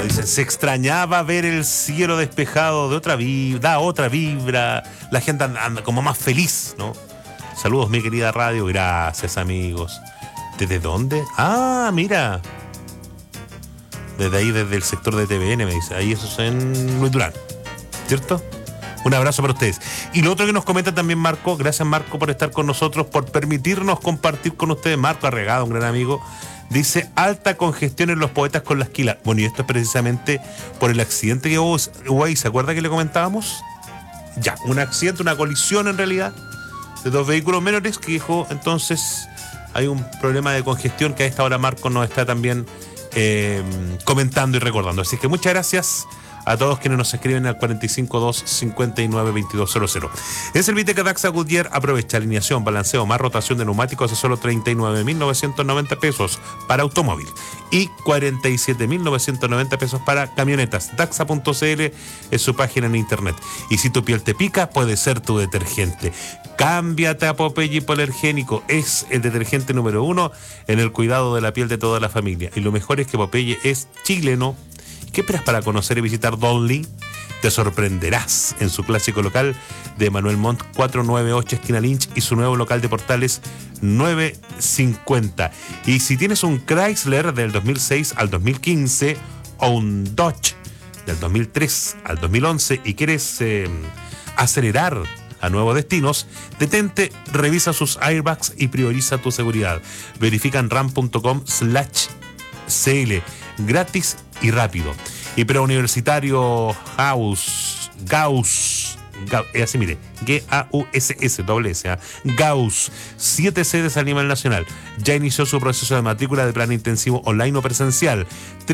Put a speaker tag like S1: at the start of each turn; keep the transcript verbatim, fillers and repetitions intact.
S1: Dicen, se extrañaba ver el cielo despejado de otra vibra, da otra vibra, la gente anda, anda como más feliz, ¿no? Saludos, mi querida radio, gracias, amigos. ¿Desde dónde? Ah, mira. Desde ahí, desde el sector de T V N, me dice. Ahí eso es en Luis Durán, ¿cierto? Un abrazo para ustedes. Y lo otro que nos comenta también Marco, gracias Marco por estar con nosotros, por permitirnos compartir con ustedes. Marco Arregado, un gran amigo, dice, alta congestión en Los Poetas con la Esquila. Bueno, y esto es precisamente por el accidente que hubo ahí. ¿Se acuerda que le comentábamos? Ya, un accidente, una colisión en realidad, de dos vehículos menores que dijo, entonces hay un problema de congestión que a esta hora Marco nos está también eh, comentando y recordando. Así que muchas gracias a todos quienes nos escriben al cuatro cinco dos, cinco nueve, dos dos cero cero. En Serviteca Daxa Goodyear aprovecha alineación, balanceo más rotación de neumáticos a solo treinta y nueve mil novecientos noventa pesos para automóvil y cuarenta y siete mil novecientos noventa pesos para camionetas. Daxa punto c l es su página en internet. Y si tu piel te pica, puede ser tu detergente. Cámbiate a Popeye Hipoalergénico. Es el detergente número uno en el cuidado de la piel de toda la familia. Y lo mejor es que Popeye es chileno. ¿Qué esperas para conocer y visitar Donley? Te sorprenderás en su clásico local de Manuel Montt cuatrocientos noventa y ocho esquina Lynch y su nuevo local de Portales nueve cincuenta. Y si tienes un Chrysler del dos mil seis al dos mil quince o un Dodge del dos mil tres al dos mil once y quieres eh, acelerar a nuevos destinos, detente, revisa sus airbags y prioriza tu seguridad. Verifica en ram punto com slash cl, gratis y rápido. Y preuniversitario Gauss, Gauss, Gauss, es así, mire, G A U S S, doble S, ¿eh? Gauss, siete sedes a nivel nacional. Ya inició su proceso de matrícula de plan intensivo online o presencial.